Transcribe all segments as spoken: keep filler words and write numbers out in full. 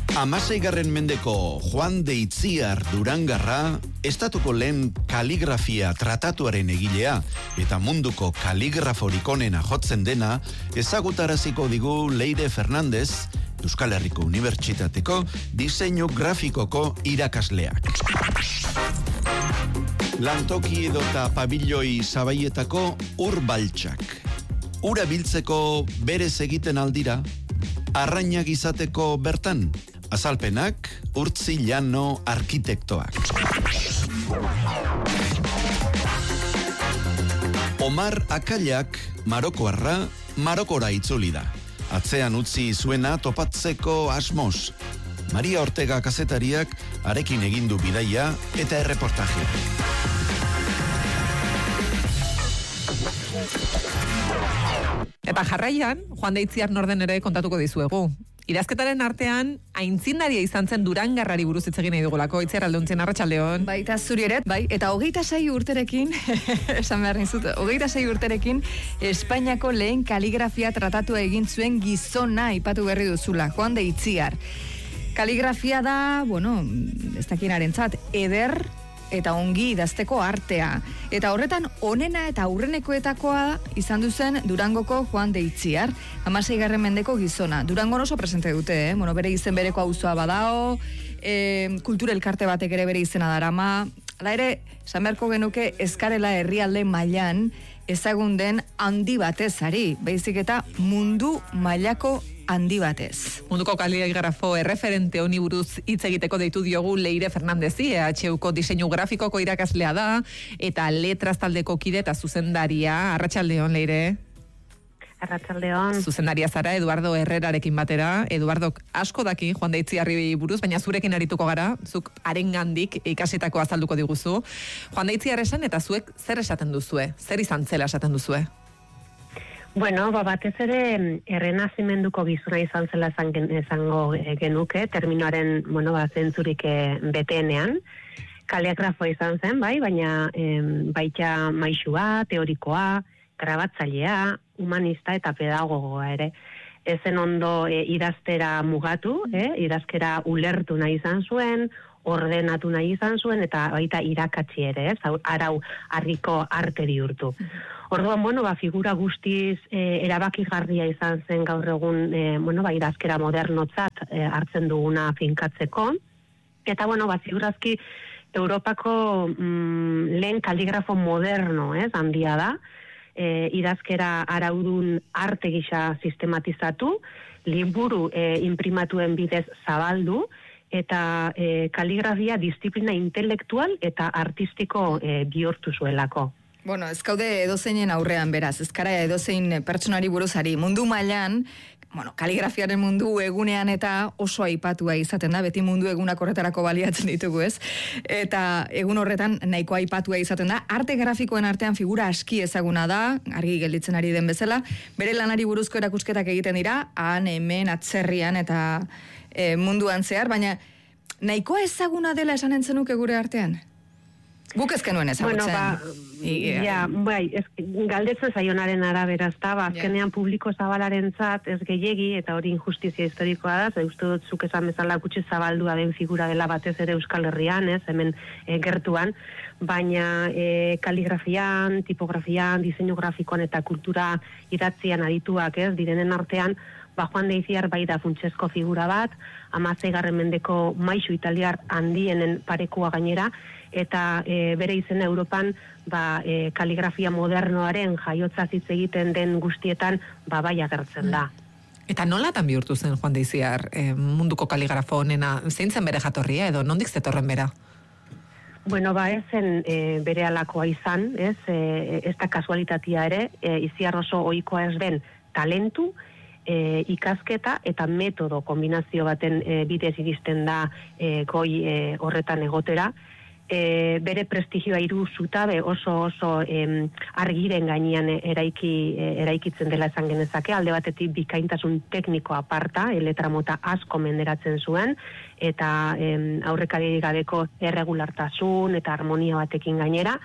Hamaseigarren mendeko Juan de Itziar Durangarra, estatuko lehen kaligrafia tratatuaren egilea eta munduko kaligraforik onena jotzen dena, ezagutaraziko digu Leire Fernandez, Euskal Herriko Unibertsitateko diseinu grafikoko irakasleak. Lantoki edota pabilloi zabaietako ur baltsak. Ura biltzeko berez egiten aldira, arrainak izateko bertan, azalpenak Urtzi Llano arkitektoak. Omar Akallak Marokoarra Marokora itzuli da. Atzean utzi zuena topatzeko asmoz. Maria Ortega kazetariak arekin egindu bidaia eta erreportajea. Eta jarraian, Juan de Itziar norden ere kontatuko dizuegu. Idazketaren artean, aintzindaria izan zen Durangarrari buruz hitz egin nahi dugulako. Itziar Alduntzen, arratsaldeon. Baita zuri ere, bai, eta hogeita sei urterekin, esan behar nizut, hogeita sei urterekin, Espainiako lehen kaligrafia tratatua egin zuen gizona aipatu berri duzula, Juan de Itziar. Kaligrafia da, bueno, ez dakienarentzat, eder eta ongi idazteko artea. Eta horretan, onena eta aurrenekoetakoa izan duzen Durangoko Juan de Itziar, hamaseigarren mendeko gizona. Durangon oso presente dute, eh? Bueno, bere izen bereko auzoa badao, e, kultura elkarte batek ere bere izena darama. Hala ere, esan beharko genuke ezkarela herrialde mailan ezagun den handi batez ari, baizik eta mundu mailako handi batez. Munduko kaligrafo erreferente honi buruz hitz egiteko deitu diogu Leire Fernandezi, E H Uko diseinu grafikoko irakaslea da, eta letraz taldeko kide eta zuzendaria. Arratsaldeon, Leire. Arratsaldeon. Zuzendaria zara Eduardo Herrerarekin batera. Eduardo asko daki Juan de Itziarri buruz, baina zurekin arituko gara, zuk harengandik ikasitako azalduko diguzu. Juan de Itziar esan eta zuek zer esaten duzue? Zer izan zela esaten duzue? Bueno, ba, batez ere errenazimenduko gizona izan zela esan, esango genuke, terminoaren, bueno, ba, zentzurik e, beteenean. Kaligrafo izan zen, bai, baina e, baita maisua, teorikoa, grabatzailea, humanista eta pedagogoa ere. Ezen ondo e, idaztera mugatu, eh? idazkera ulertu nahi izan zuen, ordenatu nahi izan zuen, eta baita irakatsi ere, ez? Arau harriko arte bihurtu. Orduan, bueno, ba, figura guztiz e, erabakigarria izan zen gaur egun, e, bueno, ba, idazkera modernotzat e, hartzen duguna finkatzeko. Eta, bueno, ba, figurazki Europako mm, lehen kaligrafo moderno, ez, handia da, e, idazkera araudun arte gisa sistematizatu, liburu e, inprimatuen bidez zabaldu, eta e, kaligrafia disiplina intelektual eta artistiko e, bihurtu zuelako. Bueno, ez gaude edozeinen aurrean beraz, ez gara edozein pertsonari buruzari. Mundu mailan, bueno, kaligrafiaren mundu egunean eta oso aipatua izaten da, beti mundu egunak horretarako baliatzen ditugu, ez? Eta egun horretan nahiko aipatua izaten da, arte grafikoen artean figura aski ezaguna da, argi gelditzen ari den bezala, bere lanari buruzko erakusketak egiten dira, han, hemen, atzerrian eta e, munduan zehar, baina nahikoa ezaguna dela esan entzenuke gure artean? Guk ezken nuen ezagutzen. Bueno, ba, yeah. ja, bai, ez, galdetzen zaionaren arabera, ez da, ba, azkenean yeah. publiko zabalaren zat, ez gehiegi, eta hori injustizia historikoa da, ze uste dut zuk esan bezala gutxi zabaldua den figura dela batez ere Euskal Herrian, ez, hemen e, gertuan, baina e, kaligrafian, tipografian, diseinu grafikoan eta kultura idatzian adituak, ez, direnen artean, ba, Juan de Itziar bai da funtsezko figura bat, hamaseigarren mendeko maisu italiar handienen parekua gainera, eta e, bere izena Europan ba, e, kaligrafia modernoaren jaiotza hitz egiten den guztietan ba, bai agertzen da. Eta nolatan bihurtu zen Juan de Itziar e, munduko kaligrafo honena? Zein zen bere jatorria edo nondik zetorren bera? Bueno, ba, ez zen e, bere alakoa izan, ez, e, ez da kasualitatea ere, e, Itziar oso ohikoa ez den talentu, E, ikasketa eta metodo kombinazio baten e, bidez iristen da e, goi e, horretan egotera. E, bere prestigioa hiru zutabe oso oso e, argiren gainean eraiki, e, eraikitzen dela esan genezake, alde batetik bikaintasun tekniko aparta, e, letra mota asko menderatzen zuen, eta e, aurrekari gabeko erregulartasun eta harmonia batekin gainera.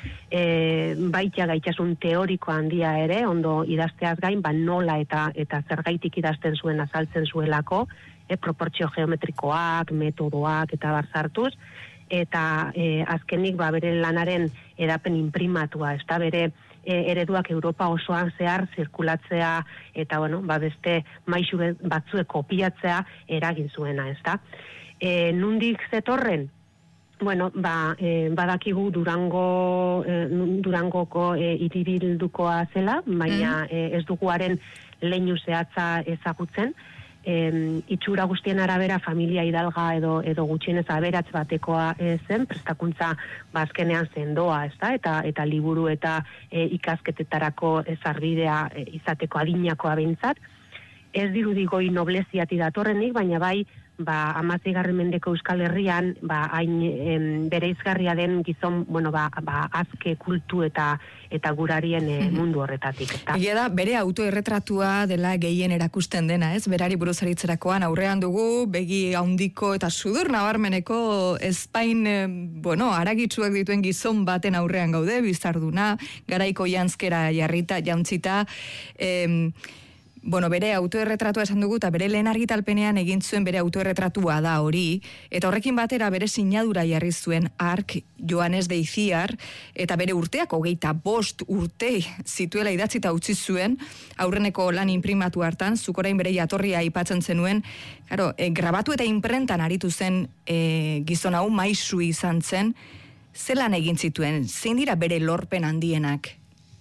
e, baita gaitasun teoriko handia ere, ondo idazteaz gain, ba nola eta eta zergaitik idazten zuen azaltzen zuelako, e, proportzio geometrikoak, metodoak eta barzartuz, eta e, azkenik ba, bere lanaren edapen imprimatua, ez da bere e, ereduak Europa osoan zehar zirkulatzea eta bueno, ba, beste maisu batzuek kopiatzea eragin zuena, ez da. E, nundik zetorren? Bueno, ba, e, badakigu Durango, e, Durangoko e, hiribildukoa zela, baina mm. e, ez duguaren leinu zehatza ezagutzen. E, itxura guztien arabera familia hidalga edo edo gutxienez aberatz batekoa e, zen, prestakuntza bazkenean zendoa, ezta? Eta eta liburu eta e, ikasketetarako sarbidea e, izateko adinakoa behintzat. Ez dirudi goi nobleziati datorrenik, baina bai ba hamaseigarren mendeko Euskal Herrian ba hain em, bereizgarria den gizon, bueno, ba, ba azke kultu eta eta gurarien e, mundu horretatik, ezta? Egia da, bere autoerretratua dela gehien erakusten dena, ez? Berari buruz aritzerakoan aurrean dugu begi handiko eta sudur nabarmeneko Espain, eh, bueno, aragitsuak dituen gizon baten aurrean gaude, bizarduna, garaiko janzkera jarrita, jantzita, eh, bueno, bere autoerretratua esan dugu, eta bere lehen argitalpenean egin zuen bere autoerretratua da hori, eta horrekin batera bere sinadura jarri zuen Ark Joanes de Itziar, eta bere urteak hogeita bost urte zituela idatzita utzi zuen, aurreneko lan inprimatu hartan, zuk orain bere jatorria aipatzen zenuen, claro, e, grabatu eta inprentan aritu zen e, gizon hau maisu izan zen, zelan egin zituen, zein dira bere lorpen handienak?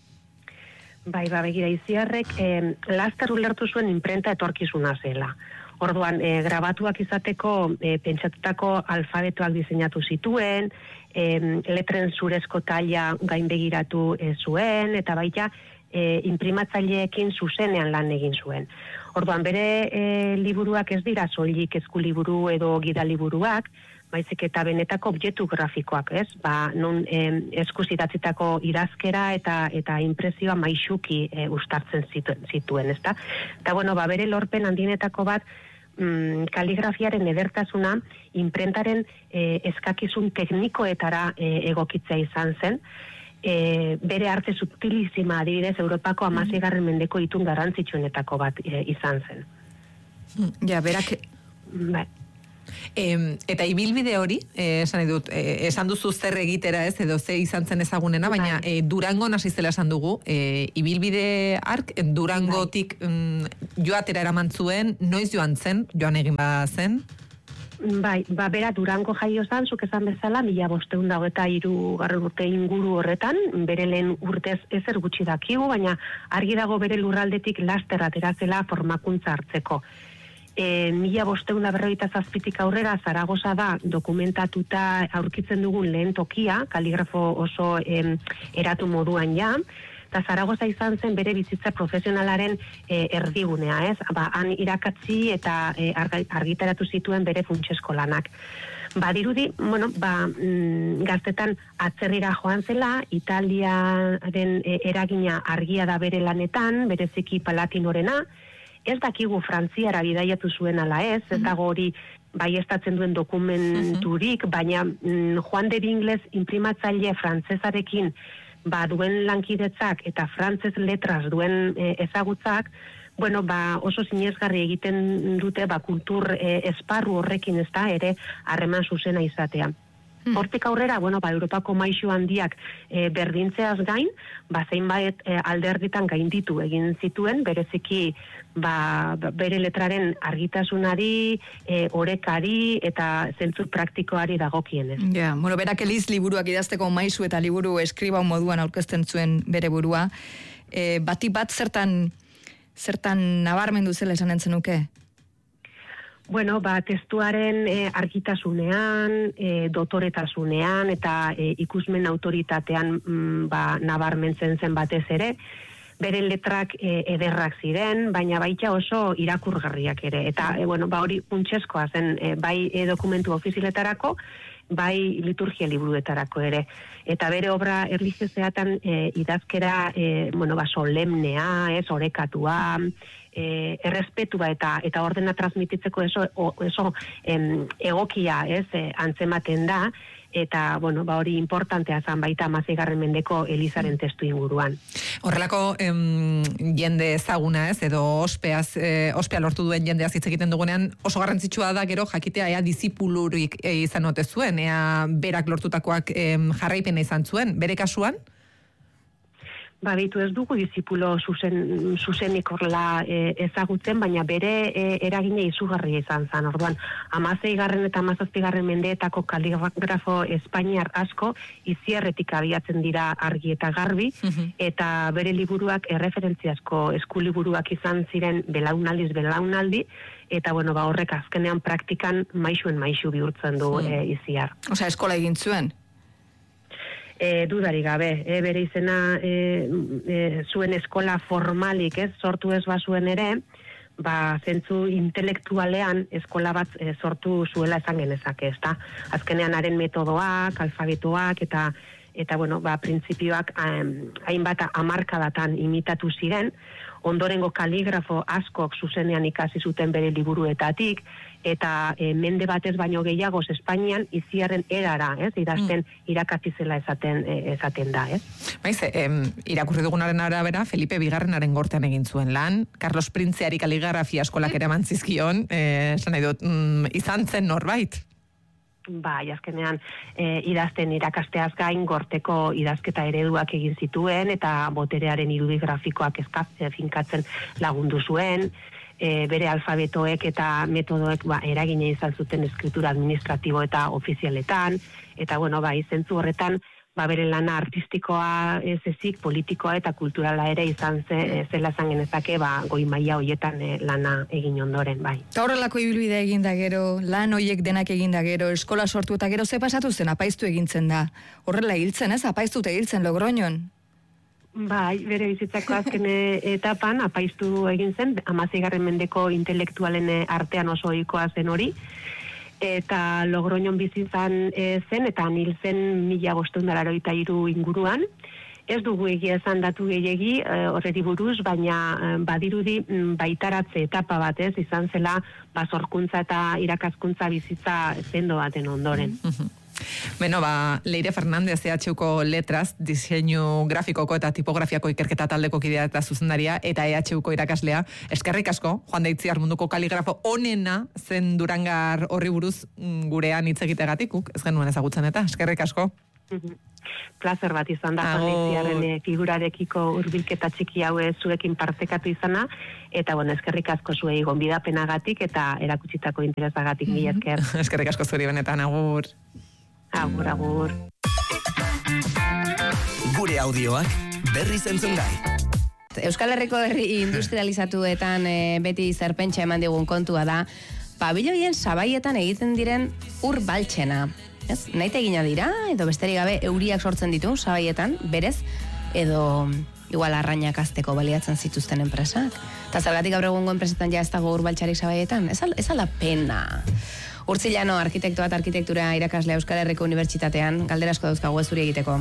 Bai, ba, begira, Itziarrek eh, laster ulertu zuen inprenta etorkizuna zela. Orduan, eh, grabatuak izateko eh, pentsatutako alfabetoak diseinatu zituen, eh, letren zurezko taila gainbegiratu eh, zuen, eta baita eh, inprimatzaileekin zuzenean lan egin zuen. Orduan, bere eh, liburuak ez dira soilik eskuliburu edo gidaliburuak, baizik eta benetako objektu grafikoak, ez? Ba, non eh, eskuz idatzitako idazkera eta eta inpresioa maisuki eh, ustartzen zituen, zituen, ezta? Eta bueno, ba, bere lorpen handinetako bat mm, kaligrafiaren edertasuna inprentaren eh, eskakizun teknikoetara eh, egokitzea izan zen. E, bere arte subtilizima adibidez Europako hamaseigarren mendeko itun garrantzitsuenetako bat e, izan zen. Ja, berak... Bai. E, eta ibilbide hori, eh, esan dut, eh, esan duzu zer egitera ez, edo ze izan zen ezagunena, baina eh, Durango hasi zela esan dugu, eh, ibilbide Ark Durangotik mm, joatera eraman zuen, noiz joan zen, joan egin ba zen? Bai, ba, bera Durango jaio zan, zuk esan bezala, mila bosteun dago eta hiru garren urte inguru horretan, bere lehen urtez ezer gutxi dakigu, baina argi dago bere lurraldetik laster atera zela formakuntza hartzeko. E, mila bosteun da berrogeita zazpitik aurrera Zaragoza da dokumentatuta aurkitzen dugun lehen tokia, kaligrafo oso em, eratu moduan ja, eta Zaragoza izan zen bere bizitza profesionalaren e, erdigunea, ez? Ba, han irakatzi eta e, argitaratu zituen bere funtsesko lanak. Badirudi, bueno, ba, mm, gaztetan atzerrira joan zela, Italiaren e, eragina argia da bere lanetan, bereziki Palatinorena, ez dakigu Frantziara bidaiatu zuen ala ez, ez dago hori baiestatzen duen dokumenturik, baina mm, Juan de Bingles imprimatzaile frantzesarekin ba, duen lankidetzak eta frantzez letras duen e, ezagutzak, bueno, ba, oso zinezgarri egiten dute ba, kultur e, esparru horrekin ez da ere harreman zuzena izatea. Hortik aurrera, bueno, ba, Europako maisu handiak e, berdintzeaz gain, ba, zeinbait e, alderditan gainditu egin zituen, bereziki ba, bere letraren argitasunari, e, orekari eta zentzu praktikoari dagokienez. Ja, bueno, berak eliz liburuak idazteko maisu eta liburu eskribau moduan aurkezten zuen bere burua. E, bati bat zertan, zertan nabarmendu zela esan entzenuke? Bueno, ba, testuaren e, argitasunean, e, dotoretasunean eta e, ikusmen autoritatean mm, ba, nabarmentzen zen batez ere, bere letrak e, ederrak ziren, baina baita oso irakurgarriak ere. Eta, e, bueno, ba, hori puntseskoa zen, e, bai e, dokumentu ofizialetarako, bai liturgia liburuetarako ere. Eta bere obra erlijioseatan e, idazkera, e, bueno, ba, solemnea, ez, orekatua, E, errespetua eta eta ordena transmititzeko eso, o, eso em, egokia ez e, antzematen da, eta, bueno, ba hori importantea zan baita hamaseigarren mendeko Elizaren testu inguruan. Horrelako em, jende ezaguna ez, edo ospeaz, e, ospea lortu duen jendeaz hitz egiten dugunean, oso garrantzitsua da gero jakitea ea disipulurik e, izan ote zuen, ea berak lortutakoak em, jarraipena izan zuen, bere kasuan? Ba, bitu ez dugu dizipulo zuzen, zuzenik horrela e, ezagutzen, baina bere e, eragine izugarria izan zen. Orduan, hamaseigarren eta hamazazpigarren mendeetako kaligrafo espainiar asko izierretik abiatzen dira argi eta garbi, uh-huh. eta bere liburuak erreferentziazko eskuliburuak izan ziren belaunaldiz belaunaldi, eta bueno, ba, horrek azkenean praktikan maixuen maixu bihurtzen du uh-huh. e, iziar. Osea, eskola egin zuen? E, dudari gabe, e, bere izena e, e, zuen eskola formalik, ez, sortu ez bazuen ere, ba, zentzu intelektualean eskola bat e, sortu zuela esan genezake, ez da? Azkenean haren metodoak, alfabetoak, eta, eta bueno, ba, printzipioak hainbat hamarkadatan imitatu ziren, ondorengo kaligrafo askok zuzenean ikasi zuten bere liburuetatik, eta e, mende batez baino gehiagoz Espainian iziaren erara, ez, idazten mm. irakatzi zela esaten, e, esaten da, ez? Baiz, em, irakurri dugunaren arabera, Felipe Bigarrenaren gortean egin zuen lan, Carlos Printzeari kaligrafia eskolak ere eman zizkion, eh, esan nahi dut, mm, izan zen norbait? Bai, azkenean e, idazten irakasteaz gain gorteko idazketa ereduak egin zituen, eta boterearen irudi grafikoak eskaz, finkatzen lagundu zuen, E, bere alfabetoek eta metodoek ba, eragine izan zuten eskritura administratibo eta ofizialetan, eta bueno, bai, zentzu horretan, ba, bere lana artistikoa ez ezik, politikoa eta kulturala ere izan ze, zela zan genezake, ba, goi maila hoietan e, lana egin ondoren, bai. Eta horrelako ibilbide egin da gero, lan hoiek denak egin da gero, eskola sortu eta gero ze pasatu zen, apaiztu egintzen da. Horrela hiltzen, ez? Apaiztu eta hiltzen Logroñon. Bai, bere bizitzako azken etapan apaiztu egin zen, hamaseigarren mendeko intelektualen artean oso ohikoa zen hori, eta Logroñon bizi izan zen, eta hil zen mila bostehun eta laurogeita hiru inguruan. Ez dugu egia esan datu gehiegi horreti buruz, baina badirudi baitaratze etapa bat, ez, izan zela basorkuntza eta irakaskuntza bizitza zendo baten ondoren. Beno, ba, Leire Fernández E H Uko letraz, diseinu grafikoko eta tipografiako ikerketa taldeko kidea eta zuzendaria, eta E H Uko irakaslea. Eskerrik asko, Juan de Itziar munduko kaligrafo onena zen Durangar horri buruz gurean hitz egitegatik, ez genuen ezagutzen eta, eskerrik asko. Plazer bat izan da, Juan de Itziarren e, figurarekiko hurbilketa txiki hau zuekin partekatu izana, eta bueno, eskerrik asko zuei gonbidapenagatik eta erakutsitako interesagatik mila esker. Eskerrik asko zuri benetan, agur. Agur, agur. Gure audioak berriz entzungai. Euskal Herriko herri industrializatuetan e, beti zerpentsa eman digun kontua da, pabiloien sabaietan egiten diren ur baltsena. Ez? Naite egina dira, edo besterik gabe euriak sortzen ditu sabaietan, berez, edo igual arrainak azteko baliatzen zituzten enpresak. Eta zergatik gaur egungo enpresetan ja ez dago ur baltsarik sabaietan? Ez, al, ez ala pena. Urtzilano, arkitektoa eta arkitektura irakaslea Euskal Herriko Unibertsitatean, galdera asko dauzkagu ez zuri egiteko.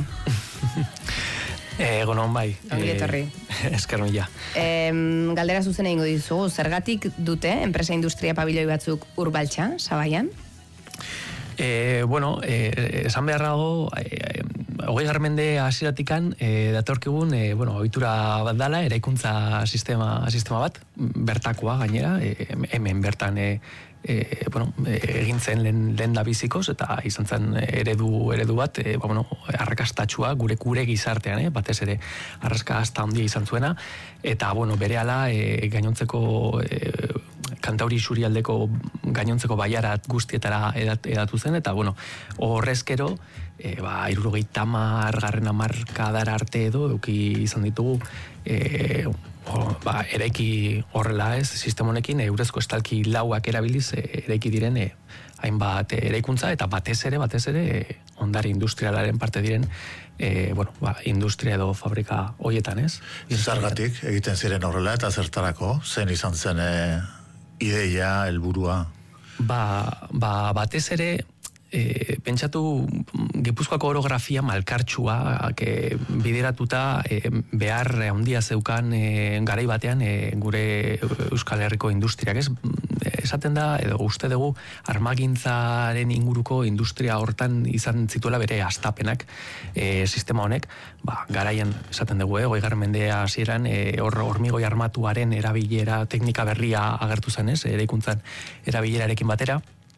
Egonon bai. Ongi etorri. Esker mila. E, galdera zuzen egingo dizugu, zergatik dute enpresa industria pabiloi batzuk ur baltsa, sabaian? E, bueno, e, esan behar dago, e, hogei garmende hasieratikan e, datorkigun, e, bueno, ohitura bat dala, eraikuntza sistema, sistema bat, bertakoa gainera, e, hemen bertan e, E, bueno, egin zen lehen, lehen da bizikoz, eta izan zen eredu, eredu bat, e, ba, bueno, arrakastatxua gure gure gizartean, eh, batez ere arrakasta handia izan zuena, eta bueno, berehala e, gainontzeko e, Kantauri Isurialdeko gainontzeko baiarat guztietara edat, edatu zen, eta bueno, horrezkero, e, ba, hirurogeita hamar garren hamarkadara arte edo eduki izan ditugu e, o, ba, eraiki horrela ez, sistema honekin eurezko estalki lauak erabiliz e, eraiki diren e, hainbat eraikuntza, eta batez ere, batez ere e, ondare industrialaren parte diren e, bueno, ba, industria edo fabrika hoietan ez. Zergatik egiten ziren horrela eta zertarako, zen izan zen e, ideia, helburua? Ba, ba, batez ere, E, pentsatu Gipuzkoako orografia malkartsua e, bideratuta e, behar handia zeukan e, garai batean e, gure Euskal Herriko industriak, ez? esaten da, edo uste dugu, armagintzaren inguruko industria hortan izan zituela bere astapenak e, sistema honek, ba, garaian esaten dugu, eh, hogeigarren mendea hasieran e, hor hormigoi armatuaren erabilera teknika berria agertu zen, ez, eraikuntzan erabilerarekin batera,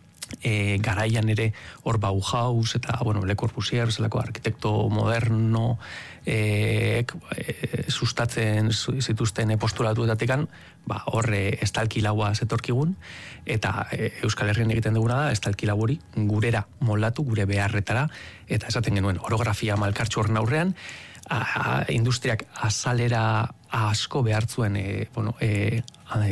E, garaian ere hor Bauhaus eta, bueno, Le Corbusier, zelako arkitekto moderno e, e, sustatzen zituzten postulatuetatik, ba, hor e, estalkilaua zetorkigun, eta e, Euskal Herrian egiten duguna da, estalkilau hori gurera moldatu, gure beharretara, eta esaten genuen orografia malkartxu horren aurrean, a, a, industriak azalera asko behartzuen e, bueno, e,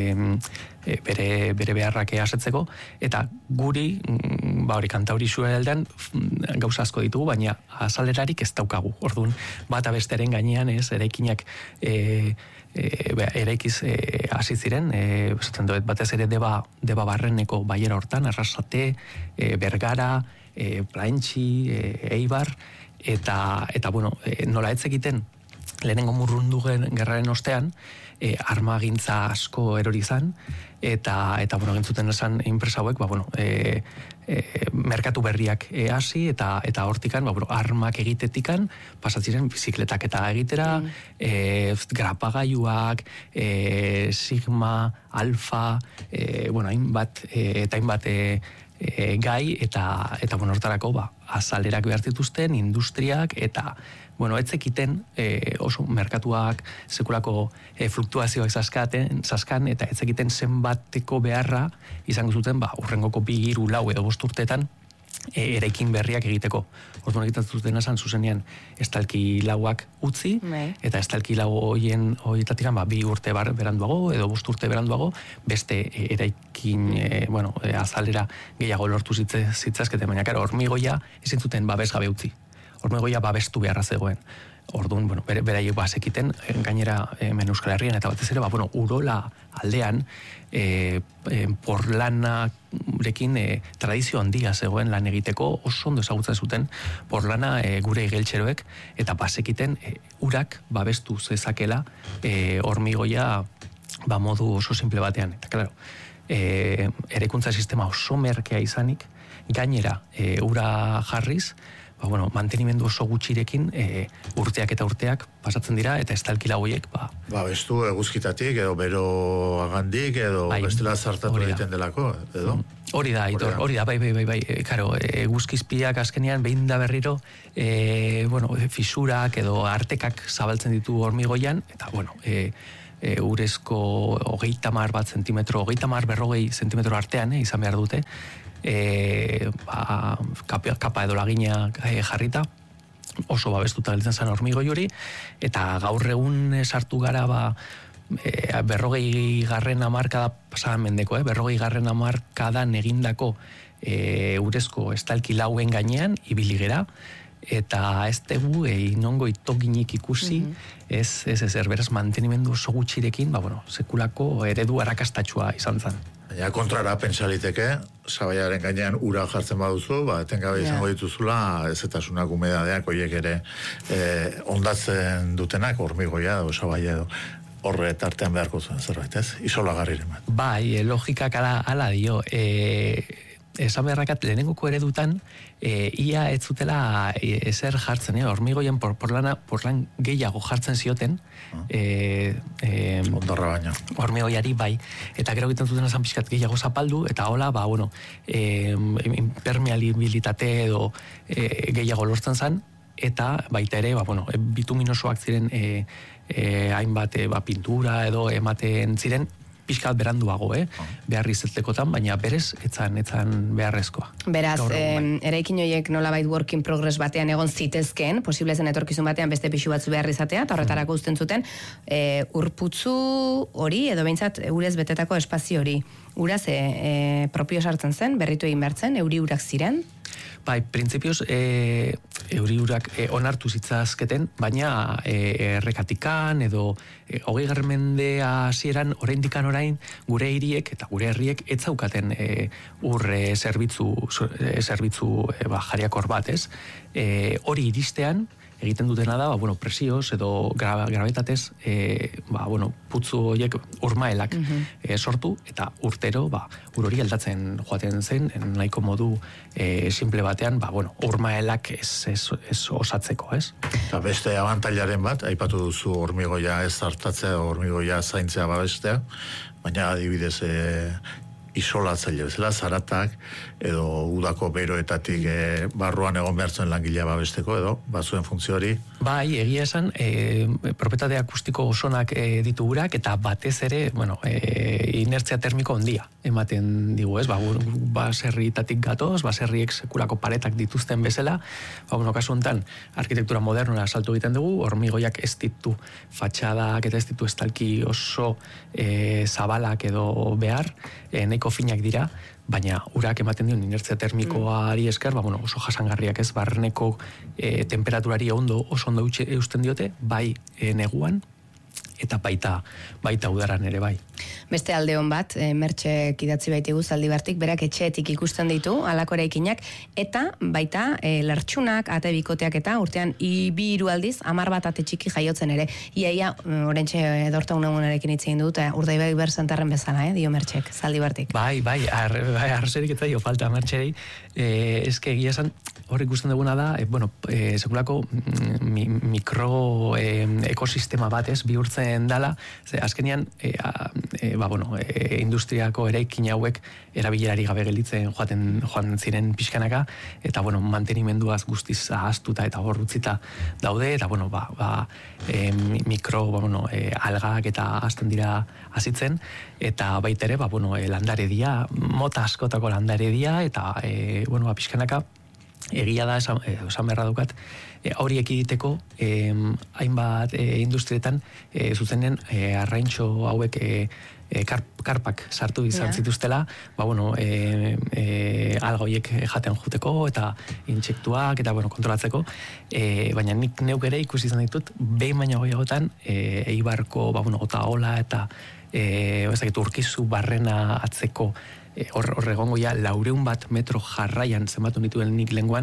e, bere, bere beharrak asetzeko, eta guri, ba hori kantauri zueldean gauza asko ditugu, baina azalerarik ez daukagu. Orduan, bata besteren gainean, ez, eraikinak e, e, eraikiz e, hasi ziren, e, esaten doet, batez ere deba, deba barreneko baiera hortan, Arrasate, e, Bergara, e, Plaentxi, e, Eibar, eta, eta bueno, e, nola ez egiten, lehenengo murrundu gerraren ostean, e, armagintza asko erori izan, eta, eta bueno, gintzuten esan enpresa hauek, ba, bueno, e, e, merkatu berriak e, hasi, eta, eta hortikan, ba, bueno, armak egitetikan, pasatziren bizikletak eta egitera, mm. e, grapagailuak, e, Sigma, Alfa, e, bueno, hainbat, e, eta hainbat, e, E, gai, eta, eta bueno, hortarako, ba, azalerak behar zituzten, industriak, eta, bueno, etzekiten e, oso merkatuak sekulako e, fluktuazioak zaskaten, zaskan, eta etzekiten zenbateko beharra izango zuten, ba, urrengoko bi, hiru, lau edo bost urteetan e, eraikin berriak egiteko. Orduan egiten zuten esan zuzenean estalki lauak utzi, Nei. eta estalki lau hoien hoietatik ba, bi urte bar, beranduago edo bost urte beranduago beste e, eraikin e, bueno, e, azalera gehiago lortu zitze, zitzazketen, baina karo, hormigoia ezin zuten babes gabe utzi. Hormigoia babestu beharra zegoen. Orduan, bueno, bere, beraiek bazekiten, gainera hemen Euskal Herrian, eta batez ere, ba, bueno, Urola aldean, e, e, porlanarekin e, tradizio handia zegoen lan egiteko, oso ondo ezagutzen zuten porlana e, gure igeltxeroek, eta bazekiten e, urak babestu zezakela e, hormigoia ba, modu oso simple batean. Eta, klaro, e, erekuntza sistema oso merkea izanik, gainera e, ura jarriz, ba, bueno, mantenimendu oso gutxirekin e, urteak eta urteak pasatzen dira, eta estalkila hoiek, ba... Ba, bestu eguzkitatik, edo bero agandik, edo bai, bestela zartatu egiten delako, edo? Hori da, Aitor, hori da, bai, bai, bai, bai, e, karo, eguzkizpiak azkenean behin da berriro, e, bueno, fisurak edo artekak zabaltzen ditu hormigoian, eta, bueno, e, e, urezko hogeita mar bat zentimetro, hogeita mar berrogei zentimetro artean, e, izan behar dute, E, ba, kapa, kapa edo lagina e, jarrita, oso babestuta gelditzen zen hormigoi hori, eta gaur egun sartu gara ba, e, berrogei garren amarkada pasadan mendeko, eh? berrogei garren amarkadan egindako e, urezko estalki lauen gainean, ibili gera, eta ez dugu e, inongo itoginik ikusi, mm-hmm. ez, ez ezer, beraz mantenimendu oso gutxirekin, ba, bueno, sekulako eredu arrakastatxua izan zen. Baina kontrara pentsaliteke, sabaiaren gainean ura jartzen baduzu, ba, etengabe izango dituzula, ezetasunak umedadeak, oiek ere eh, ondatzen dutenak, hormigoia edo sabaia edo, horre tartean beharko zuen zerbait, ez? Isolagarriren bat. Bai, e, logikak ala, ala dio, e, esan beharrakat lehenengoko eredutan, e, ia ez zutela e, ezer jartzen, e, hormigoien por, porlana, porlan gehiago jartzen zioten, ah. e, e, ondarra baino. Hormigoiari bai, eta gero egiten zuten esan pixkat gehiago zapaldu, eta hola, ba, bueno, e, impermeabilitate edo e, gehiago lortzen zen, eta baita ere, ba, bueno, bituminosoak ziren e, e, hainbat e, ba, pintura edo ematen ziren, pixkat beranduago, eh? Beharri zeltekotan, baina berez, etzan, etzan beharrezkoa. Beraz, eh, eraikin horiek nolabait work in progress batean egon zitezkeen, posible zen etorkizun batean beste pixu batzu behar izatea, eta horretarako uzten zuten, eh, urputzu hori, edo behintzat, urez betetako espazio hori. Uraz, e, e, propio sartzen zen, berritu egin bertzen, euri urak ziren? Bai, printzipioz, e, euriurak e, onartu zitzazketen, baina e, errekatikan edo e, hogei garren mendea hasieran oraindikan orain gure hiriek eta gure herriek ez zaukaten e, ur e, zerbitzu, e, zerbitzu e, ba, jariakor bat, ez? E, hori iristean, egiten dutena da, ba, bueno, presioz edo gra, grabetatez, e, ba, bueno, putzu horiek urmaelak Mhm. e, sortu, eta urtero, ba, ur hori aldatzen joaten zen, nahiko modu e, simple batean, ba, bueno, urmaelak ez, ez, ez osatzeko, ez? Eta beste abantailaren bat, aipatu duzu hormigoia ez hartatzea, hormigoia zaintzea babestea, baina adibidez e, isolatzaile bezala, zaratak, edo udako beroetatik e, barruan egon behartzen langilea babesteko, edo, bazuen funtzio hori. Bai, egia esan, e, propietate akustiko osonak e, ditu urak, eta batez ere, bueno, e, inertzia termiko ondia ematen digu, ez? Ba, baserrietatik gatoz, baserriek sekulako paretak dituzten bezala, ba, bueno, kasu honetan, arkitektura modernora saltu egiten dugu, hormigoiak ez ditu fatxadak eta ez ditu estalki oso e, zabalak edo behar, e, nahiko finak dira, baina urak ematen dion inertzia termikoari esker, ba, bueno, oso jasangarriak ez, barneko e, temperaturari ondo, oso ondo eusten diote, bai e, neguan, eta baita, baita udaran ere bai. Beste alde hon bat, e, Mertxek idatzi baitigu Zaldibartik, berak etxeetik ikusten ditu, alako eraikinak, eta baita e, lertxunak, ate bikoteak eta urtean ibiru aldiz, amar bat ate txiki jaiotzen ere. Iaia, orentxe edorta unegunarekin itzegin dut, Urdaibai ber Santarren bezala, eh, dio Mertxek, Zaldibartik. Bai, bai, ar, bai arzerik eta dio falta Mertxeri, e, eske egia esan, hor ikusten duguna da, e, bueno, e, sekulako mi, mikro e, ekosistema bat ez, bihurtzen dala, ze azkenian, e, a, e, ba, bueno, e, industriako eraikin hauek erabilerari gabe gelditzen joaten joan ziren pixkanaka, eta, bueno, mantenimenduaz guztiz ahaztuta eta hor utzita daude, eta, bueno, ba, ba e, mikro, ba, bueno, e, algak eta azten dira azitzen, eta baita ere, ba, bueno, e, landaredia, mota askotako landaredia, eta, e, bueno, ba, pixkanaka, egia da, esan, esan beharra dukat, e, hori ekiditeko, e, hainbat e, industrietan, e, zuzenen, e, arraintxo hauek e, e, karp, karpak sartu izan Ja. zituztela, ba, bueno, e, e, algoiek jaten juteko, eta intsektuak, eta, bueno, kontrolatzeko, e, baina nik neuk ere ikusi izan ditut, behin baina goiagotan, e, eibarko, ba, bueno, ota hola, eta, e, ezakit, urkizu barrena atzeko, E, hor, hor egongo ja laureun bat metro jarraian zenbatu nituen nik lenguan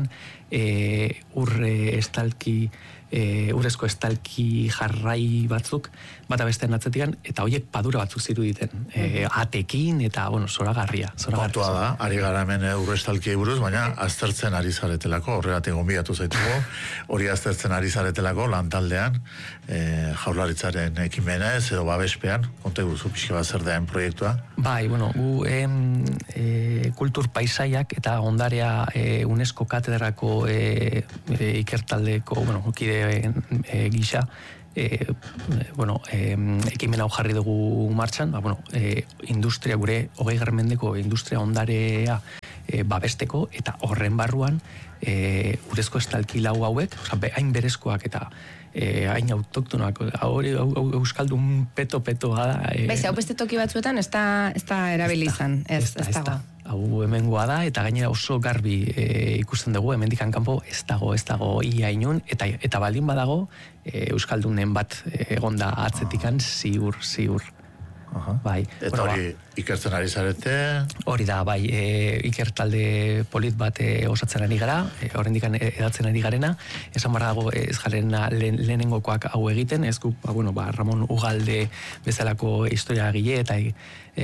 e, urre estalki e, urrezko estalki jarrai batzuk bata bestean atzetikan, eta horiek padura batzuk ziruditen e, atekin eta, bueno, zoragarria Kontua da, ari gara hemen urre estalkiei buruz, baina aztertzen ari zaretelako, horregatik gonbidatu zaitugu, hori aztertzen ari zaretelako lantaldean, e, jaurlaritzaren ekimenez edo babespean, konta guzu pixka bat zer daen proiektua. Bai, bueno, gu em, e, kultur paisaiak eta ondarea e, UNESCO katedrako e, e, ikertaldeko, bueno, kide e, gisa, e, bueno, e, ekimen hau jarri dugu martxan, ba, bueno, e, industria gure, hogei mendeko industria ondarea e, babesteko, eta horren barruan e, urezko estalki lau hauek, oza, be, hain berezkoak eta e, hain autoktonak, hori euskaldun peto-petoa da. E, Baiz, hau beste toki batzuetan, ez da, ez da erabili izan, ez, ez dago. Hau hemengoa da, eta gainera oso garbi e, ikusten dugu, hemendikan kanpo ez dago, ez dago ia inun, eta, eta baldin badago, e, euskaldunen bat egonda atzetikan, ziur, ziur. Aha. Bai. Eta Bueno, hori ikertzen ari zarete? Hori da, bai, e, ikertalde polit bat e, osatzen ari gara, e, horrendikan edatzen ari garena, esan barra dago ez garena lehen, lehenengokoak hau egiten, ez gu, ba, bueno, ba, Ramon Ugalde bezalako historia gile eta e,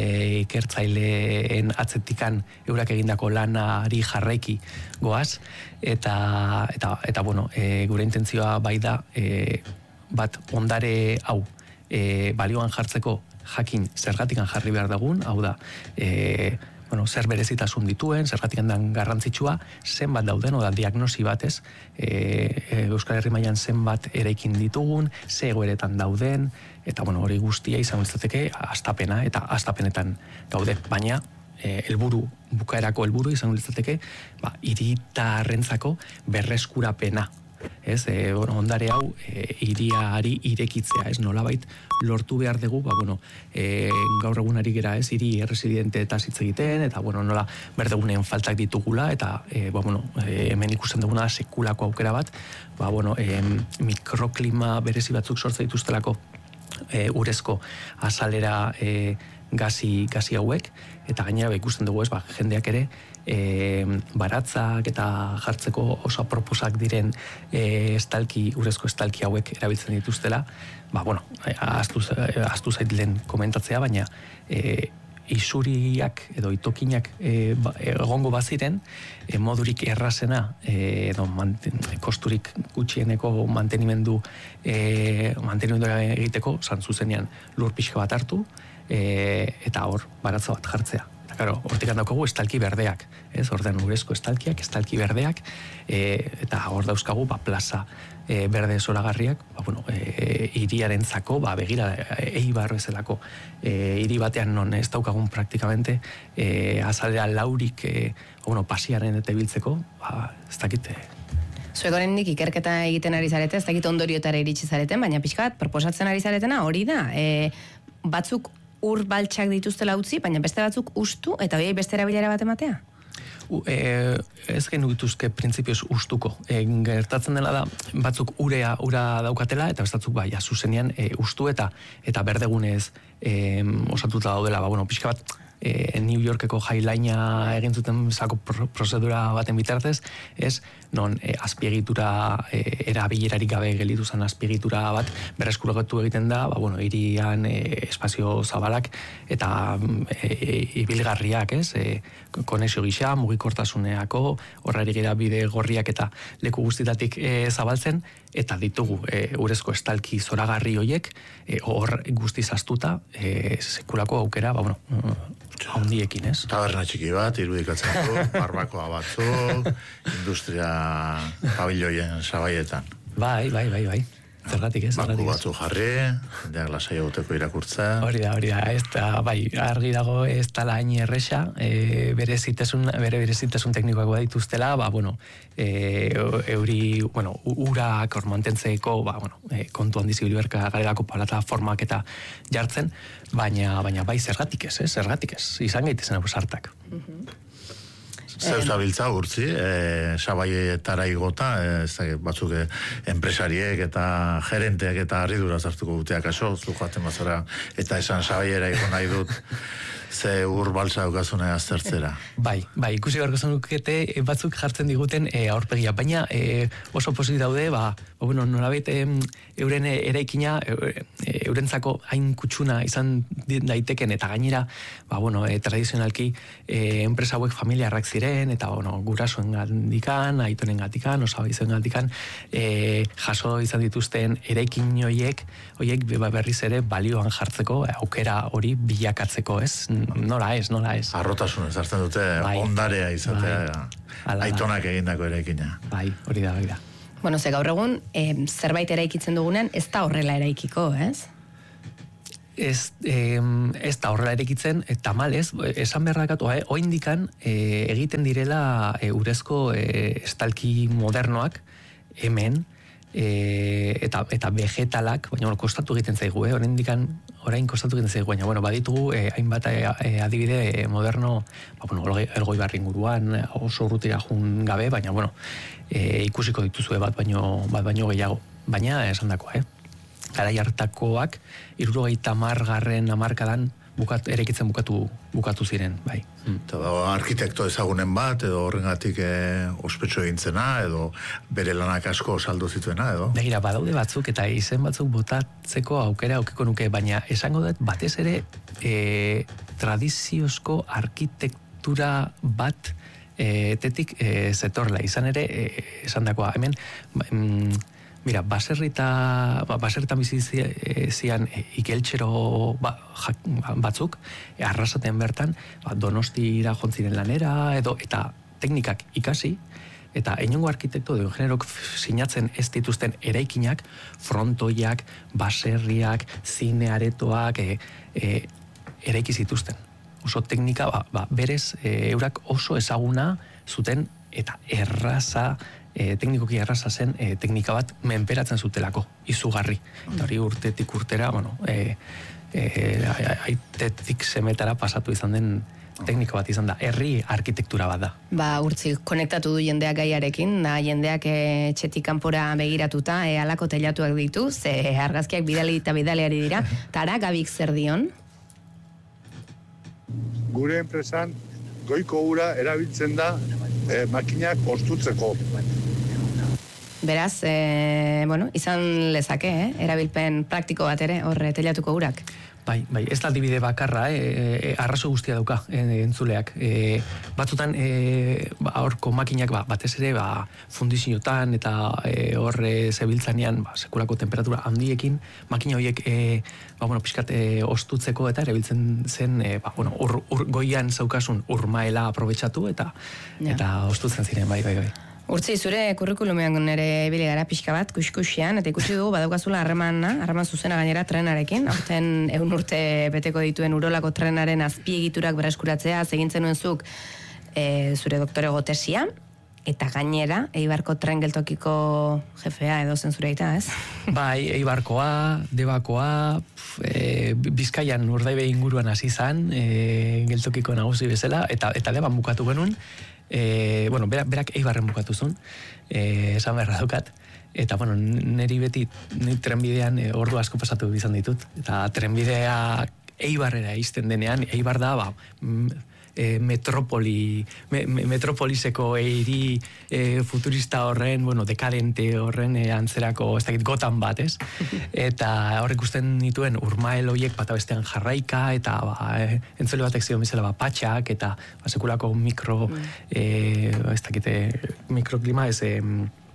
ikertzaileen atzetikan eurak egindako lanari jarraiki goaz, eta, eta, eta bueno, e, gure intentzioa bai da, e, bat ondare hau e, balioan jartzeko jakin zergatikan jarri behar dagun, hau da, e, bueno, zer berezitasun dituen, zergatikan dan garrantzitsua, zenbat dauden, oda diagnosi batez, e, e, Euskal Herri mailan zenbat eraikin ditugun, ze egoeretan dauden, eta bueno, hori guztia izan litzateke astapena, eta astapenetan gaude, baina e, helburu bukaerako helburu izan litzateke, ba, hiritarrentzako berreskurapena. Ez, e, bueno, ondare hau e, hiriari irekitzea, ez, nolabait lortu behar dugu, ba, bueno, e, gaur egunari gera, ez, hiri erresidente eta hitz egiten, eta, bueno, nola berdegunen faltak ditugula, eta, e, ba, bueno, e, hemen ikusten duguna sekulako aukera bat, ba, bueno, e, mikroklima berezi batzuk sortza dituztelako e, urezko azalera e, gazi, gazi hauek, eta gainera ba, ikusten dugu ez, ba, jendeak ere, e, baratzak eta jartzeko oso proposak diren e, estalki, urezko estalki hauek erabiltzen dituztela, ba, bueno, ahaztu, ahaztu zait lehen komentatzea, baina e, isuriak edo itokinak e, ba, egongo baziren, e, modurik errazena, e, edo manten, kosturik gutxieneko mantenimendu e, mantenimendu egiteko, zan zuzenean lur pixka bat hartu, e, eta hor baratza bat jartzea. Eta, claro, hortik handaukagu estalki berdeak, ez? Ordean urezko estalkiak, estalki berdeak, e, eta hor dauzkagu, ba, plaza e, berde zoragarriak, ba, bueno, e, iriarentzako, ba, begira, Eibar bezalako, e, hiri batean non ez daukagun praktikamente, e, azalera laurik, e, bueno, pasiaren eta ibiltzeko, ba, ez dakite, Zuek oraindik ikerketa egiten ari zarete, ez dakit ondoriotara iritsi zareten, baina pixka bat proposatzen ari zaretena hori da. E, batzuk ur baltsak dituztela utzi, baina beste batzuk ustu eta horiei beste erabilera bat ematea? U, e, ez genugituzke printzipioz ustuko. E, gertatzen dela da, batzuk urea ura daukatela, eta bestatzuk bai, zuzenean e, ustu eta eta berdegunez e, osatuta daudela, ba, bueno, pixka bat, e, New Yorkeko Highlina egin zuten zako prozedura baten bitartez, ez, non e, azpiegitura e, erabilerarik gabe gelditu zen azpiegitura bat berreskuratu egiten da, ba, bueno, hirian e, espazio zabalak eta e, ibilgarriak, ez, e, konexio gisa, mugikortasuneako, horrari gira bide gorriak eta leku guztitatik e, zabaltzen, eta ditugu e, urezko estalki zoragarri hoiek, e, hor guztiz astuta, e, sekulako aukera, ba, bueno, handiekin, ez? Taberna txiki bat, irudikatzen du, barbakoa batzuk, industria pabilloien sabaietan. Bai, bai, bai, bai. Zergatik ez, zergatik ez. Baku batzu jarri, jendeak lasai egoteko irakurtza. Hori da, hori da, ez da, bai, argi dago ez tala hain erresa, e, bere zitasun, bere berezitasun teknikoak badituztela, ba, bueno, e, euri, bueno, urak hor mantentzeko, ba, bueno, e, kontu handiz ibiliberka galerako plataformak eta jartzen, baina, baina bai zergatik ez, ez, zergatik ez, izan gaitezen hau sartak. Zeu zabiltza urtzi, e, sabaietara igota, e, ez da, batzuk e, enpresariek eta gerenteak eta harridura zartuko duteak aso, zu joaten bazara, eta esan sabaiera iko nahi dut, ze ur balsa daukazune aztertzera. Bai, bai, ikusi beharko zenukete e, batzuk jartzen diguten e, aurpegia, baina e, oso posit daude, ba, ba bueno, nolabait e, euren eraikina e, eurentzako hain kutsuna izan daiteken eta gainera, ba bueno, e, tradizionalki e, enpresa hauek familiarrak ziren eta bueno, gurasoen gandikan, aitonen gandikan, osabizen gandikan, e, jaso izan dituzten eraikin hoiek, hoiek berriz ere balioan jartzeko aukera hori bilakatzeko, ez? Nola ez, nola ez. Arrotasun ez hartzen dute, bai, ondarea izatea, bai, aitonak egindako eraikina. Bai, hori da, hori da. Bueno, ze gaur egun, eh, zerbait eraikitzen dugunean, ez da horrela eraikiko, ez? Ez, eh, ez da horrela eraikitzen, eta malez, esan beharrakatu, eh, oindikan eh, egiten direla eh, urezko eh, estalki modernoak, hemen, E, eta, eta vegetalak, baina bueno, kostatu egiten zaigu, eh? orain dikan, orain kostatu egiten zaigu, baina bueno, baditugu eh, hainbat eh, adibide eh, moderno, ba, bueno, Elgoi barri inguruan oso urrutira jun gabe, baina bueno, eh, ikusiko dituzue bat baino, bat baino gehiago, baina esan dakoa, eh? Garai hartakoak, hirurogeita hamargarren hamarkadan bukat, erekitzen bukatu, bukatu ziren, bai. Hmm. Eta arkitekto ezagunen bat, edo horrengatik eh, ospetsu egintzena, edo bere lanak asko saldu zituena, edo? Begira, badaude batzuk, eta izen batzuk botatzeko aukera aukiko nuke, baina esango dut, batez ere, e, tradiziozko arkitektura bat e, tetik e, zetorla. Izan ere, e, esan dakoa, hemen, mm, mira, baserrita, ba, baserritan bizi zian e, ikeltxero ba, jak, batzuk, e, arrasaten bertan, ba, Donostira jontziren lanera, edo, eta teknikak ikasi, eta inongo arkitekto edo generok sinatzen ez dituzten eraikinak, frontoiak, baserriak, zinearetoak, e, e, eraiki zituzten. Oso teknika, ba, ba, berez, e, eurak oso ezaguna zuten, eta erraza, E, teknikoki erraza zen e, teknika bat menperatzen zutelako, izugarri. Eta hori urtetik urtera, bueno, e, e, aitetik semetara pasatu izan den teknika bat izan da. Herri arkitektura bat da. Ba, urtzi, konektatu du jendeak gaiarekin, da jendeak e, txetik kanpora begiratuta, e, alako telatuak ditu, ze argazkiak bidali eta bidaleari dira. Tara, Gabik zer dion? gure enpresan goiko ura erabiltzen da eh, makinak ostutzeko. Beraz, e, bueno, izan lezake, eh? Erabilpen praktiko bat ere, horre telatuko urak. Bai, bai, ez da adibide bakarra, e, e, arrazo guztia dauka e, entzuleak. E, batzutan, e, ba, horko makinak ba, batez ere ba, fundiziotan eta e, horre zebiltzanean ba, sekulako temperatura handiekin, makina horiek e, ba, bueno, pixkat e, ostutzeko eta erabiltzen zen e, ba, bueno, ur, ur, goian zaukasun urmaela aprobetxatu eta, ja. eta ostutzen ziren, bai, bai, bai. Urtzi, zure kurrikulumean nere ibili gara pixka bat, kuskusian, eta ikusi dugu badaukazula harremana, harreman zuzena gainera trenarekin, aurten egun urte beteko dituen urolako trenaren azpiegiturak bereskuratzea, egintzen nuen zuk e, zure doktorego tesia, eta gainera, Eibarko tren geltokiko jefea edo zen zure aita, ez? Bai, Eibarkoa, Debakoa, e, Bizkaian Urdaibe inguruan hasi zan, e, geltokiko nagusi bezala, eta, eta Deban bukatu genuen, E, bueno, berak, berak Eibarren bukatu zuen, e, esan beharra daukat, eta, bueno, niri beti, niri trenbidean e, ordu asko pasatu izan ditut, eta trenbidea Eibarrera izten denean, Eibar da, ba, e, metropoli, me, me, metropoliseko eiri e, futurista horren, bueno, dekadente horren e, antzerako, ez dakit, gotan bat, ez? Eta horrek ikusten dituen urmael hoiek bata bestean jarraika, eta ba, e, entzule batek zion bezala ba, patxak, eta ba, sekulako mikro, mm. e, ez dakite, mikroklima, ez, e,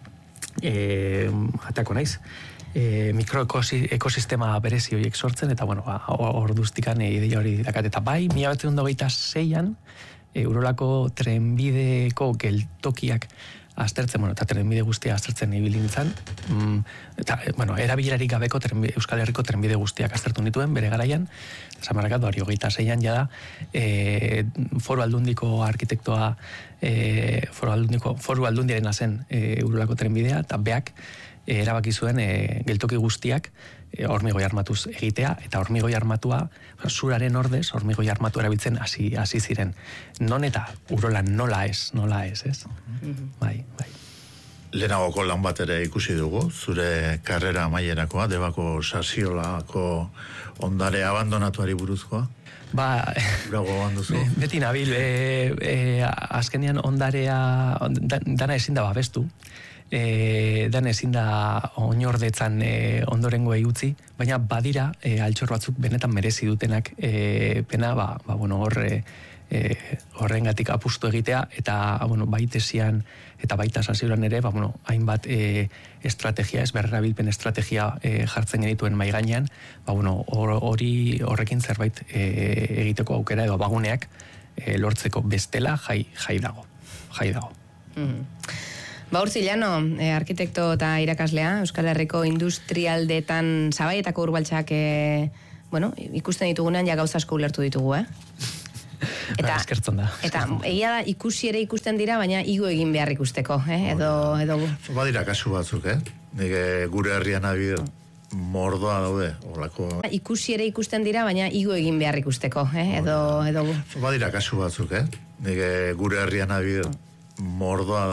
e, atako naiz, E, mikroekosistema berezi horiek sortzen, eta bueno, orduztikan e, ideia hori dakat, eta bai, mila bat hogeita seian, e, urolako trenbideko geltokiak aztertzen, bueno, eta trenbide guztia aztertzen ibili nintzen, mm, eta, bueno, erabilerarik gabeko trenbide, Euskal Herriko trenbide guztiak aztertu nituen, bere garaian, zamarrakat, hori hogeita seian jada, e, foru aldundiko arkitektoa, e, foru aldundiko, foru aldundiaren zen e, urolako trenbidea, eta beak, E, erabaki zuen e, geltoki guztiak e, hormigoi armatuz egitea, eta hormigoi armatua, zuraren ordez, hormigoi armatu erabiltzen hasi hasi ziren. Non eta urolan nola ez, nola ez, ez? Mm-hmm. Bai, bai. Lehenagoko lan bat ere ikusi dugu, zure karrera amaierakoa, Debako Sasiolako ondare abandonatuari buruzkoa. Ba, beti nabil, e, e, azkenean ondarea, dana ezin da babestu, E, dan ezin da oinordetzan e, ondorengoei utzi, baina badira e, altxor batzuk benetan merezi dutenak e, pena, ba, ba bueno, horre e, horrengatik apustu egitea, eta bueno, baitesian eta baita Sasiolan ere, ba, bueno, hainbat e, estrategia, ez berrerabilpen estrategia e, jartzen genituen mai gainean, ba, bueno, hori horrekin zerbait e, egiteko aukera edo baguneak e, lortzeko bestela jai, jai dago, jai dago. Mm. Ba, Urtzi Llano, eh, arkitekto eta irakaslea, Euskal Herriko industrialdetan Zabaietako urbaltxak, eh, bueno, ikusten ditugunean ja gauza asko ulertu ditugu, eh? Eta, eskertzen da. Eta egia da, ikusi ere ikusten dira, baina igo egin behar ikusteko, eh? Edo, edo... Badira kasu batzuk, eh? Nik gure herrian abir mordoa daude, olako... Ikusi ere ikusten dira, baina igo egin behar ikusteko, eh? Edo, edo... Badira kasu batzuk, eh? Nik gure herrian abir mordoa